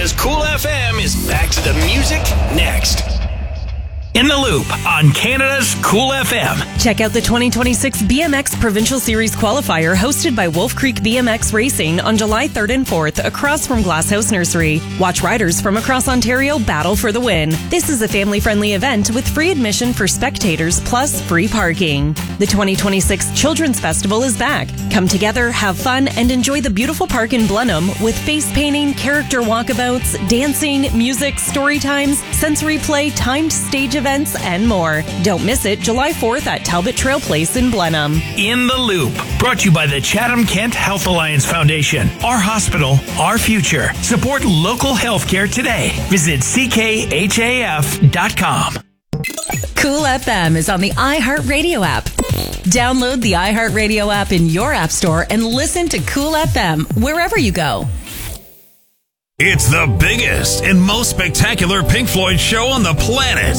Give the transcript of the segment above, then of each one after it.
Canada's Cool FM is back to the music next. In the Loop on Canada's Cool FM. Check out the 2026 BMX Provincial Series qualifier hosted by Wolf Creek BMX Racing on July 3rd and 4th across from Glasshouse Nursery. Watch riders from across Ontario battle for the win. This is a family-friendly event with free admission for spectators plus free parking. The 2026 Children's Festival is back. Come together, have fun, and enjoy the beautiful park in Blenheim with face painting, character walkabouts, dancing, music, story times, sensory play, timed stage events, and more. Don't miss it July 4th at Talbot Trail Place in Blenheim. In the Loop, brought to you by the Chatham-Kent Health Alliance Foundation. Our hospital, our future. Support local healthcare today. Visit ckhaf.com. Cool FM is on the iHeartRadio app. Download the iHeartRadio app in your app store and listen to Cool FM wherever you go. It's the biggest and most spectacular Pink Floyd show on the planet.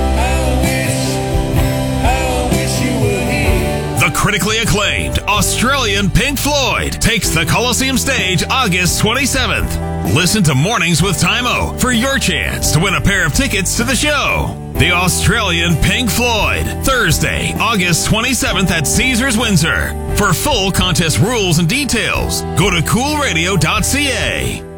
I wish you were here. The critically acclaimed Australian Pink Floyd takes the Coliseum stage August 27th. Listen to Mornings with Tymo for your chance to win a pair of tickets to the show. The Australian Pink Floyd, Thursday, August 27th at Caesars Windsor. For full contest rules and details, go to coolradio.ca.